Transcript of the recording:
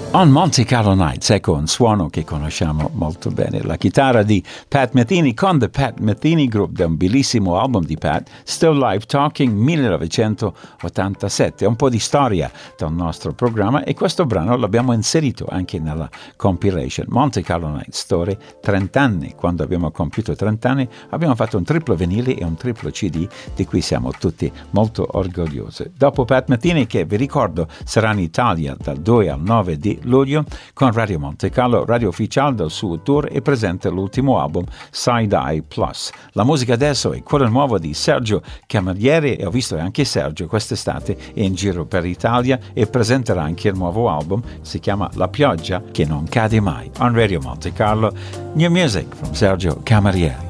On Monte Carlo Nights, ecco un suono che conosciamo molto bene, la chitarra di Pat Metheny con The Pat Metheny Group, da un bellissimo album di Pat, Still Live Talking 1987, un po' di storia del nostro programma e questo brano l'abbiamo inserito anche nella compilation Monte Carlo Nights Story 30 anni. Quando abbiamo compiuto 30 anni abbiamo fatto un triplo vinile e un triplo CD di cui siamo tutti molto orgogliosi. Dopo Pat Metheny, che vi ricordo sarà in Italia dal 2 al 9 di luglio con Radio Monte Carlo, radio ufficiale del suo tour, e presenta l'ultimo album Side Eye Plus. La musica adesso è quella nuova di Sergio Camerieri e ho visto anche Sergio quest'estate in giro per l'Italia e presenterà anche il nuovo album, si chiama La pioggia che non cade mai. On Radio Monte Carlo, new music from Sergio Camerieri.